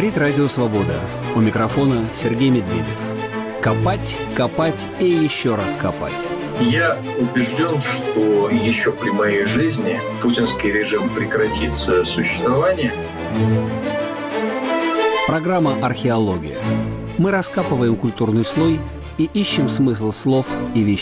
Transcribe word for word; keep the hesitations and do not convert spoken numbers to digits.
Говорит Радио Свобода. У микрофона Сергей Медведев. Копать, копать и еще раз копать. Я убежден, что еще при моей жизни путинский режим прекратит свое существование. Программа «Археология». Мы раскапываем культурный слой и ищем смысл слов и вещей.